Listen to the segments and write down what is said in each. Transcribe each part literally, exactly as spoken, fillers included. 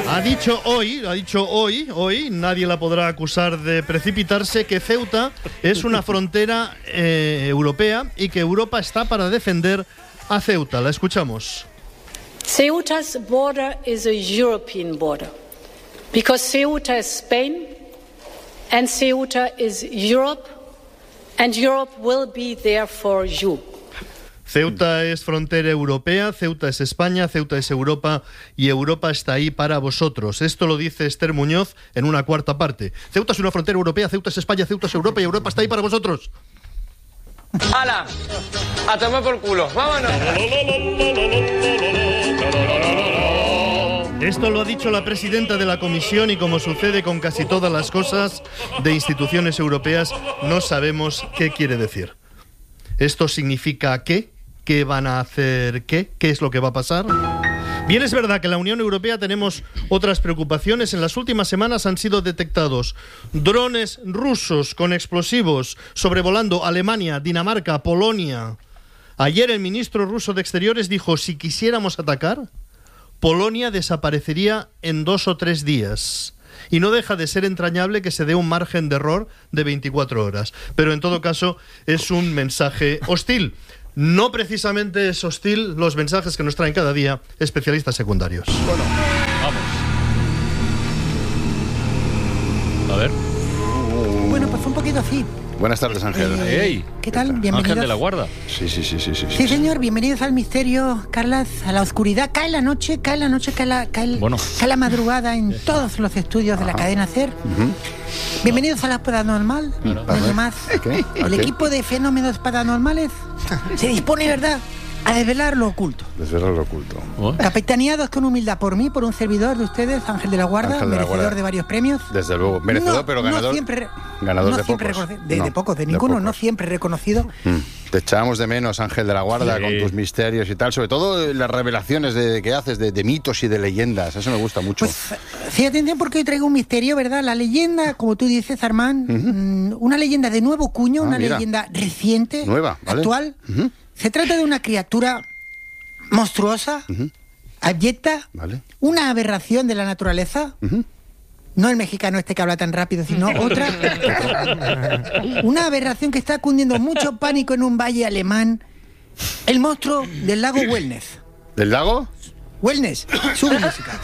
Ha dicho hoy, ha dicho hoy, hoy, nadie la podrá acusar de precipitarse, que Ceuta es una frontera eh, europea y que Europa está para defender a Ceuta. La escuchamos. Ceuta's border is a European border because Ceuta is Spain and Ceuta is Europe and Europe will be there for you. Ceuta es frontera europea, Ceuta es España, Ceuta es Europa y Europa está ahí para vosotros. Esto lo dice Esther Muñoz en una cuarta parte. Ceuta es una frontera europea, Ceuta es España, Ceuta es Europa y Europa está ahí para vosotros. ¡Hala! ¡A tomar por culo! ¡Vámonos! Esto lo ha dicho la presidenta de la Comisión y, como sucede con casi todas las cosas de instituciones europeas, no sabemos qué quiere decir. ¿Esto significa qué? ¿Qué van a hacer qué? ¿Qué es lo que va a pasar? Bien, es verdad que en la Unión Europea tenemos otras preocupaciones. En las últimas semanas han sido detectados drones rusos con explosivos sobrevolando Alemania, Dinamarca, Polonia. Ayer el ministro ruso de Exteriores dijo: si quisiéramos atacar, Polonia desaparecería en dos o tres días. Y no deja de ser entrañable que se dé un margen de error de veinticuatro horas. Pero en todo caso es un mensaje hostil. No precisamente es hostil los mensajes que nos traen cada día especialistas secundarios. Bueno, vamos. A ver. Bueno, pues fue un poquito así. Buenas tardes, Ángel. Eh, Hey, ¿Qué tal? Bienvenidos. Ángel de la Guarda. Sí, sí, sí, sí, sí. Sí, señor, bienvenidos al misterio, Carlas, a la oscuridad. Cae la noche, cae la noche, cae la, cae el- Bueno. cae la madrugada en todos los estudios de la cadena SER. Ujú. Bienvenidos a la paranormal. Claro. Los demás, ¿Qué? ¿A el qué? equipo de fenómenos paranormales se dispone, ¿verdad?, a desvelar lo oculto. Desvelar lo oculto. Oh. Capitaneados con humildad por mí, por un servidor de ustedes, Ángel de la Guarda, Ángel de la merecedor Guarda. de varios premios. Desde luego. Merecedor, No, pero no ganador. siempre, ganador no de siempre pocos. reconoce- de, No, de pocos, de de ninguno, pocos. no siempre reconocido. Mm. Te echábamos de menos, Ángel de la Guarda, Sí. con tus misterios y tal. Sobre todo las revelaciones de, que haces de, de mitos y de leyendas. Eso me gusta mucho. Pues sí, atención, porque hoy traigo un misterio, ¿verdad? La leyenda, como tú dices, Armand, mm, una leyenda de nuevo cuño, Ah, una mira. leyenda reciente, Nueva, ¿vale? actual. Ujú. Se trata de una criatura monstruosa, Ujú. abyecta, Vale. una aberración de la naturaleza. Ujú. No el mexicano este que habla tan rápido, sino otra. Una aberración que está cundiendo mucho pánico en un valle alemán. El monstruo del lago Wellness. ¿Del lago? Wellness, sube música.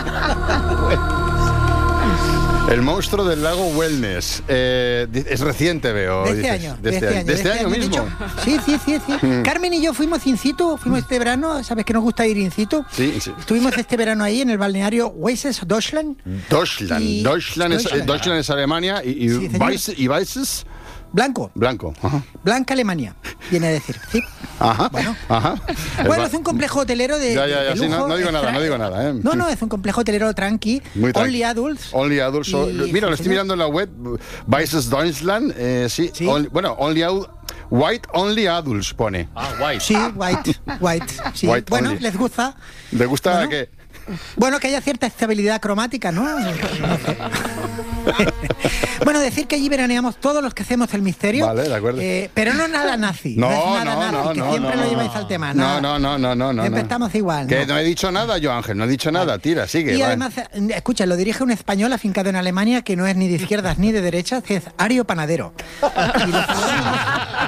El monstruo del lago Wellness. Eh, di- es reciente, veo. De este dices. año. De este año, de este año de mismo. hecho. Sí, sí, sí, sí. Carmen y yo fuimos in situ, fuimos este verano, sabes que nos gusta ir in situ. Sí, sí. Estuvimos este verano ahí en el balneario Weißes Deutschland. Deutschland. Y- Deutschland, es, Deutschland. Deutschland es Alemania y, y, Sí, señor. Weiss- y Weißes, Blanco, blanco. Ajá. Blanca Alemania, viene a decir. ¿Sí? Ajá. Bueno. Ajá. El Bueno, ba- es un complejo hotelero de, Ya, ya, de ya, sí, lujo. no- no digo nada, extra- no digo nada, ¿eh? No, no, es un complejo hotelero tranqui, Muy tranqui. only adults. Only adults. so- Y- Mira, lo sí, estoy señor. mirando en la web. Weißes Deutschland. Eh, sí. Sí. only- bueno, only ad- White Only Adults pone. Ah, guay. Sí, white, white. Sí. White bueno, only. les gusta. ¿Te gusta Bueno. que Bueno, que haya cierta estabilidad cromática, ¿no? No sé. Bueno, decir que allí veraneamos todos los que hacemos el misterio. Vale, de acuerdo. Eh, pero no nada nazi. No, es nada no, nazi, no, que no, siempre no, lo no. lleváis al tema. No, nada. no, no, no, no, no. Siempre no. estamos igual. Que no. no he dicho nada yo, Ángel, no he dicho nada. Tira, sigue. Y va. además, eh, escucha, lo dirige un español afincado en Alemania que no es ni de izquierdas ni de derechas, que es Ario Panadero. Y lo saludamos.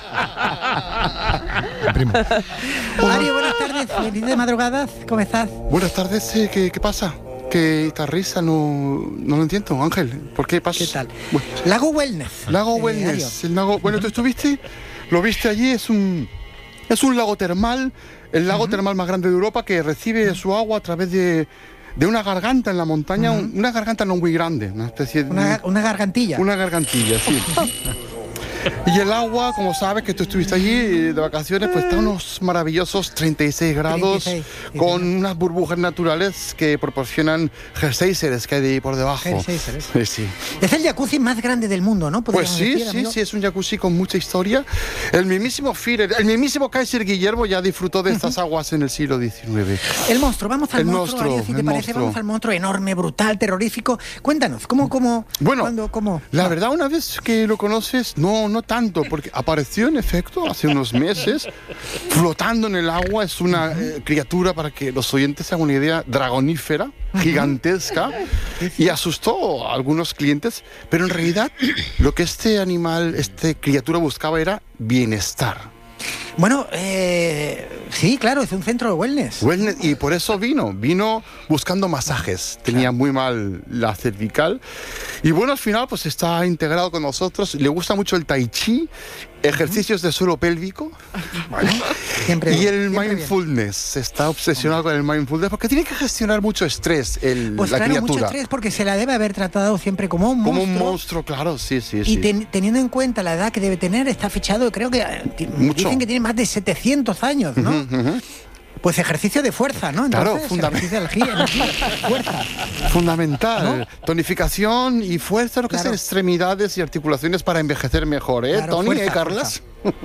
Ario, buenas tardes, feliz de madrugadas, ¿cómo estás? Buenas tardes, eh, ¿qué, qué pasa? Que esta risa no, no lo entiendo, Ángel. ¿Por qué pasa? ¿Qué tal? Bueno, Lago Wellness. lago eh, Wellness. El lago, bueno, ¿tú estuviste? ¿Lo viste allí? Es un, es un lago termal, el lago termal más grande de Europa que recibe su agua a través de, de una garganta en la montaña, un- una garganta no muy grande, una especie de... Una, una gargantilla. Una gargantilla, sí. Y el agua, como sabes que tú estuviste allí eh, de vacaciones, pues está a unos maravillosos treinta y seis grados, treinta y seis, sí, con señor. unas burbujas naturales que proporcionan geysers que hay de ahí por debajo. Geysers. Sí, sí. Es el jacuzzi más grande del mundo, ¿no? Pues Podríamos sí, decir, sí, amigo. sí, es un jacuzzi con mucha historia. El mismísimo Führer, el mismísimo Kaiser Guillermo ya disfrutó de estas aguas en el siglo diecinueve. El monstruo, vamos al El monstruo, monstruo, Ario, si te el parece, monstruo. vamos al monstruo enorme, brutal, terrorífico. Cuéntanos, ¿cómo, cómo, Bueno, cuándo, cómo? La verdad, una vez que lo conoces, no, no tanto, porque apareció en efecto hace unos meses, flotando en el agua. Es una eh, criatura, para que los oyentes se hagan una idea, dragonífera, gigantesca, y asustó a algunos clientes, pero en realidad lo que este animal, esta criatura buscaba era bienestar. Bueno, eh, sí, claro, es un centro de wellness. Wellness. Y por eso vino, vino buscando masajes. Tenía muy mal la cervical. Y bueno, al final pues está integrado con nosotros. Le gusta mucho el tai chi, ejercicios de suelo pélvico. ¿Vale? Siempre y bien, el siempre mindfulness. Bien. Está obsesionado con el mindfulness porque tiene que gestionar mucho estrés el, pues la claro, criatura. mucho estrés porque se la debe haber tratado siempre como un como monstruo. Como un monstruo, claro, sí, sí, y sí. ten, teniendo en cuenta la edad que debe tener, está fichado, creo que eh, dicen que tiene más de setecientos años, ¿no? Uh-huh, uh-huh. Pues ejercicio de fuerza, ¿no? Entonces, claro, fundamental. Ejercicio de energía, fuerza. Fundamental. ¿No? Tonificación y fuerza, lo que claro. es extremidades y articulaciones para envejecer mejor, ¿eh, claro, Tony? fuerza, ¿Eh, Carlas?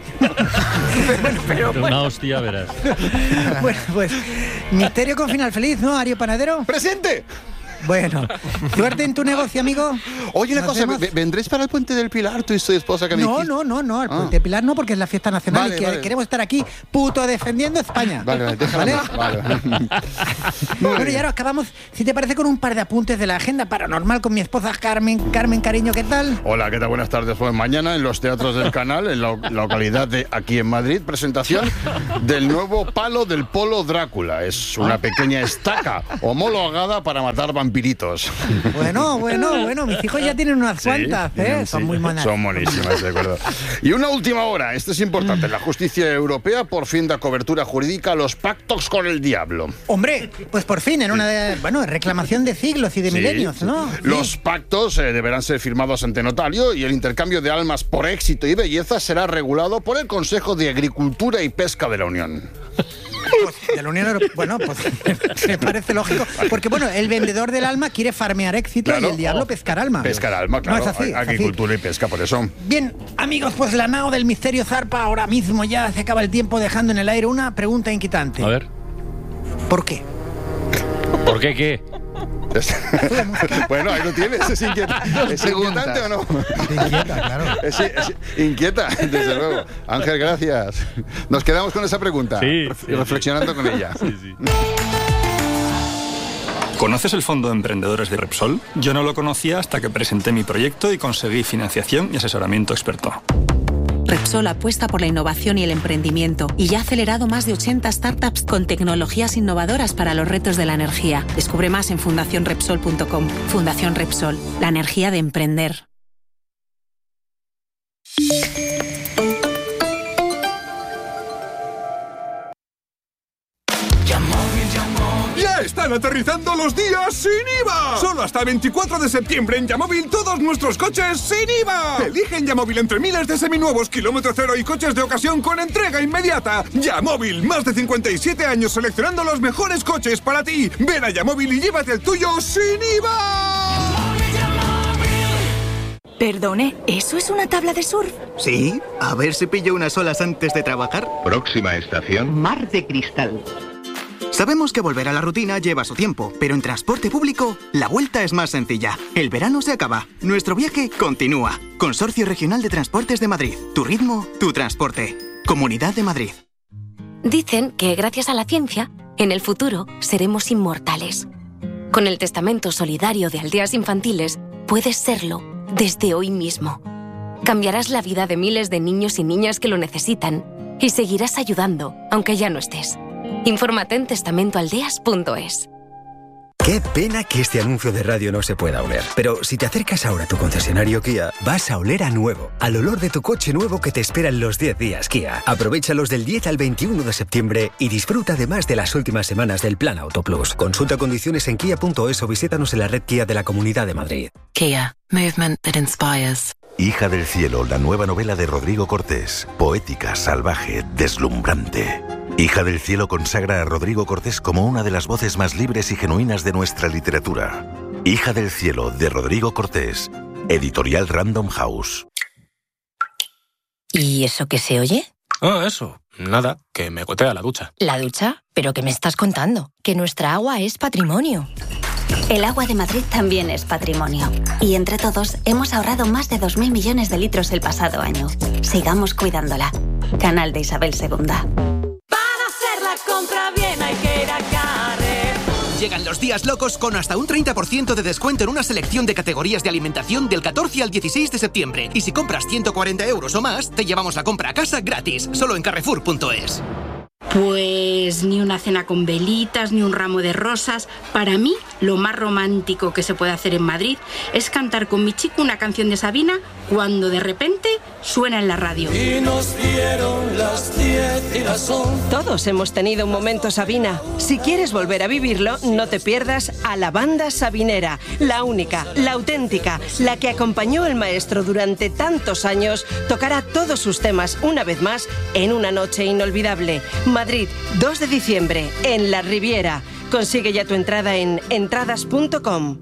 bueno, pero, bueno. Una hostia, verás. Bueno, pues, misterio con final feliz, ¿no, Ario Panadero? ¡Presente! Bueno, suerte en tu negocio, amigo. Oye, una ¿Nos cosa, vemos? ¿vendréis para el Puente del Pilar, tú y tu esposa? Que me No, dijiste? no, no, no, el Ah. Puente del Pilar no, porque es la fiesta nacional Vale, y que vale. queremos estar aquí, puto, defendiendo España. Vale, vale, déjalo. ¿Vale? Vale. Bueno, y ahora acabamos, si te parece, con un par de apuntes de la agenda paranormal con mi esposa Carmen. Carmen, cariño, ¿qué tal? Hola, ¿qué tal? Buenas tardes. Pues mañana en los teatros del canal, en la localidad de aquí en Madrid, presentación del nuevo palo del Polo Drácula. Es una pequeña estaca homologada para matar vampiritos. Bueno, bueno, bueno, mis hijos ya tienen unas Sí, cuantas, ¿eh? tienen, Son sí, muy monas. Son monísimas, de acuerdo. Y una última hora, esto es importante. La justicia europea por fin da cobertura jurídica a los pactos con el diablo. Hombre, pues por fin, en una de, bueno, reclamación de siglos y de Sí, milenios, sí. ¿no? Los Sí. pactos eh, deberán ser firmados ante notario y el intercambio de almas por éxito y belleza será regulado por el Consejo de Agricultura y Pesca de la Unión. Pues, de la Unión Europea. Bueno, pues me parece lógico. Porque, bueno, el vendedor del alma quiere farmear éxito Claro. y el diablo Oh, pescar alma. Pescar alma, claro. No, es así, es así. Agricultura y pesca, por eso. Bien, amigos, pues la nao del misterio zarpa ahora mismo. Ya se acaba el tiempo dejando en el aire una pregunta inquietante. A ver. ¿Por qué? ¿Por qué qué? Bueno, ahí lo tienes. ¿Es, inquieta- ¿Es inquietante o no? Inquieta, claro. Es, es inquieta, desde luego. Ángel, gracias. Nos quedamos con esa pregunta. Sí, ref- sí, reflexionando sí. con ella. Sí, sí. ¿Conoces el Fondo de Emprendedores de Repsol? Yo no lo conocía hasta que presenté mi proyecto y conseguí financiación y asesoramiento experto. Repsol apuesta por la innovación y el emprendimiento y ya ha acelerado más de ochenta startups con tecnologías innovadoras para los retos de la energía. Descubre más en fundación repsol punto com. Fundación Repsol, la energía de emprender. ¡Ya están aterrizando los días sin I V A! Solo hasta veinticuatro de septiembre en Yamóvil todos nuestros coches sin I V A. Elige en Yamóvil entre miles de seminuevos, kilómetro cero y coches de ocasión con entrega inmediata. Yamóvil, más de cincuenta y siete años seleccionando los mejores coches para ti. Ven a Yamóvil y llévate el tuyo sin I V A. Perdone, ¿eso es una tabla de surf? Sí, a ver si pillo unas olas antes de trabajar. Próxima estación. Mar de Cristal. Sabemos que volver a la rutina lleva su tiempo, pero en transporte público la vuelta es más sencilla. El verano se acaba, nuestro viaje continúa. Consorcio Regional de Transportes de Madrid. Tu ritmo, tu transporte. Comunidad de Madrid. Dicen que gracias a la ciencia, en el futuro seremos inmortales. Con el testamento solidario de Aldeas Infantiles, puedes serlo desde hoy mismo. Cambiarás la vida de miles de niños y niñas que lo necesitan y seguirás ayudando, aunque ya no estés. Infórmate en testamentoaldeas punto es. Qué pena que este anuncio de radio no se pueda oler. Pero si te acercas ahora a tu concesionario Kia, vas a oler a nuevo, al olor de tu coche nuevo que te espera en los diez días Kia. Aprovéchalos del diez al veintiuno de septiembre y disfruta además de las últimas semanas del Plan Auto Plus. Consulta condiciones en kia punto es o visítanos en la red Kia de la Comunidad de Madrid. Kia, movement that inspires. Hija del cielo, la nueva novela de Rodrigo Cortés. Poética, salvaje, deslumbrante. Hija del cielo consagra a Rodrigo Cortés como una de las voces más libres y genuinas de nuestra literatura. Hija del cielo, de Rodrigo Cortés. Editorial Random House. ¿Y eso qué se oye? Ah, eso. Nada, que me gotea la ducha. ¿La ducha? ¿Pero qué me estás contando? Que nuestra agua es patrimonio. El agua de Madrid también es patrimonio. Y entre todos hemos ahorrado más de dos mil millones de litros el pasado año. Sigamos cuidándola. Canal de Isabel segunda. Para hacer la compra bien hay que ir a Carrefour. Llegan los días locos con hasta un treinta por ciento de descuento en una selección de categorías de alimentación del catorce al dieciséis de septiembre. Y si compras ciento cuarenta euros o más, te llevamos la compra a casa gratis. Solo en carrefour punto es. Pues ni una cena con velitas, ni un ramo de rosas. Para mí, lo más romántico que se puede hacer en Madrid es cantar con mi chico una canción de Sabina cuando de repente suena en la radio. Y nos dieron las diez y las once. Todos hemos tenido un momento Sabina. Si quieres volver a vivirlo, no te pierdas a la banda sabinera. La única, la auténtica, la que acompañó al maestro durante tantos años, tocará todos sus temas una vez más en una noche inolvidable. Madrid, dos de diciembre, en La Riviera. Consigue ya tu entrada en entradas punto com.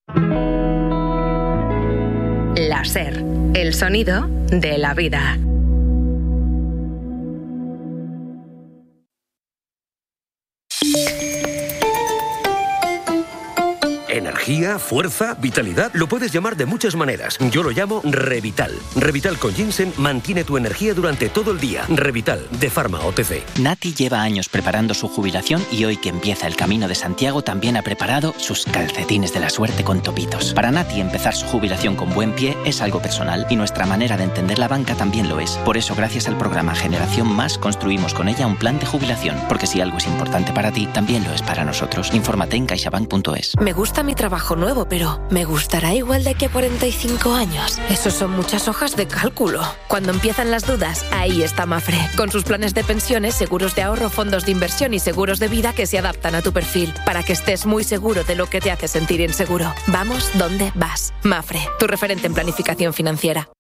La SER, el sonido de la vida. Energía, fuerza, vitalidad, lo puedes llamar de muchas maneras. Yo lo llamo Revital. Revital con ginseng mantiene tu energía durante todo el día. Revital, de Pharma O T C. Nati lleva años preparando su jubilación y hoy que empieza el Camino de Santiago también ha preparado sus calcetines de la suerte con topitos. Para Nati empezar su jubilación con buen pie es algo personal y nuestra manera de entender la banca también lo es. Por eso gracias al programa Generación Más construimos con ella un plan de jubilación. Porque si algo es importante para ti, también lo es para nosotros. Infórmate en caixabank punto es. Me gusta mi trabajo nuevo, pero ¿me gustará igual de aquí a cuarenta y cinco años? Eso son muchas hojas de cálculo. Cuando empiezan las dudas, ahí está Mafre, con sus planes de pensiones, seguros de ahorro, fondos de inversión y seguros de vida que se adaptan a tu perfil, para que estés muy seguro de lo que te hace sentir inseguro. Vamos donde vas. Mafre, tu referente en planificación financiera.